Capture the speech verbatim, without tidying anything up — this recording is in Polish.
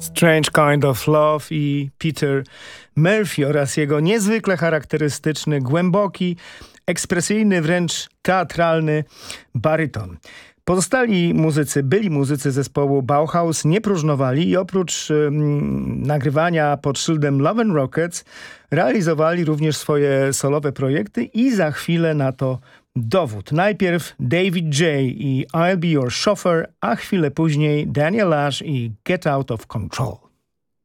Strange Kind of Love i Peter Murphy oraz jego niezwykle charakterystyczny, głęboki, ekspresyjny, wręcz teatralny baryton. Pozostali muzycy, byli muzycy zespołu Bauhaus nie próżnowali i oprócz um, nagrywania pod szyldem Love and Rockets realizowali również swoje solowe projekty i za chwilę na to dowód. Najpierw David J. i I'll Be Your Chauffeur, a chwilę później Daniel Ash i Get Out of Control.